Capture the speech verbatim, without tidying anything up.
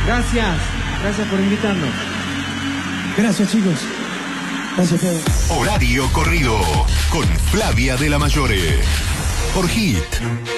Gracias, gracias por invitarnos. Gracias, chicos. Gracias a todos. Horario corrido con Flavia de la Mayore. Por Hit.